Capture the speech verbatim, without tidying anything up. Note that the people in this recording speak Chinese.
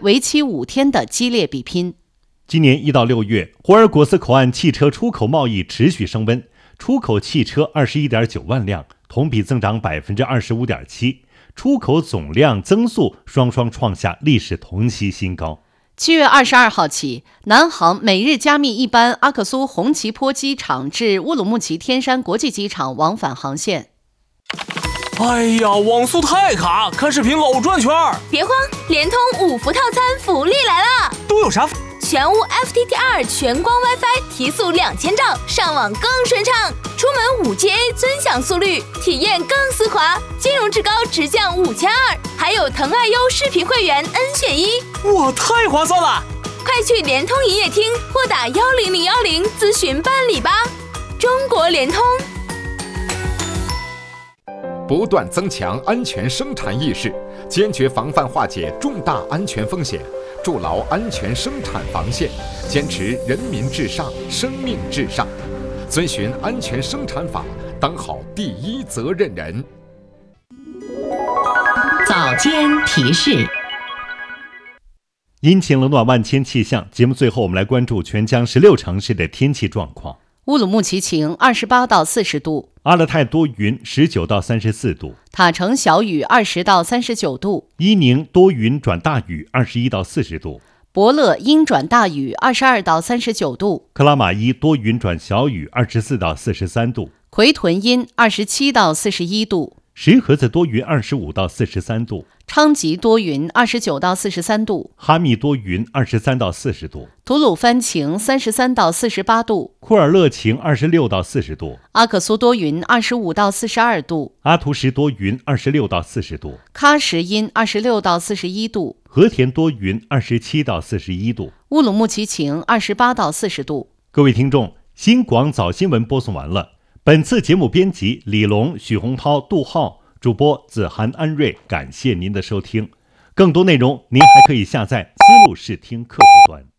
为期五天的激烈比拼。 今年一到六月，霍尔果斯口岸汽车出口贸易持续升温，出口汽车二十一点九万辆，同比增长百分之二十五点七，出口总量增速双双创下历史同期新高。 七月二十二号起，南航每日加密一班阿克苏红旗坡机场至乌鲁木齐天山国际机场往返航线。 哎呀，网速太卡，看视频老转圈。 别慌，联通五伏套餐福利来了！ 都有啥？ 全屋 F T T 二全光 WiFi 提速两千兆，上网更顺畅。出门 五 G A 尊享速率，体验更丝滑。金融至高直降五千二，还有腾爱优视频会员 N 选一， 哇，太划算了！ 快去联通营业厅或打幺零零幺零咨询办理吧。中国联通。 不断增强安全生产意识，坚决防范化解重大安全风险，筑牢安全生产防线，坚持人民至上、生命至上，遵循安全生产法，当好第一责任人。 早间提示。 阴晴冷暖万千气象，节目最后我们来关注全江十六城市的天气状况。 乌鲁木齐晴，二十八到四十度； 阿勒泰多云，十九到三十四度； 塔城小雨，二十到三十九度； 伊宁多云转大雨，二十一到四十度； 博乐阴转大雨，二十二到三十九度； 克拉玛依多云转小雨，二十四到四十三度； 奎屯阴，二十七到四十一度； 石河子多云，二十五到四十三度； 昌吉多云，二十九到四十三度； 哈密多云，二十三到四十度； 吐鲁番晴，三十三到四十八度； 库尔勒晴，二十六到四十度； 阿克苏多云，二十五到四十二度； 阿图什多云，二十六到四十度； 喀什阴，二十六到四十一度； 和田多云，二十七到四十一度； 乌鲁木齐晴，二十八到四十度。 各位听众，新广早新闻播送完了。本次节目编辑李龙、许洪涛、杜浩，主播子涵、安瑞，感谢您的收听。更多内容您还可以下载思路视听客户端。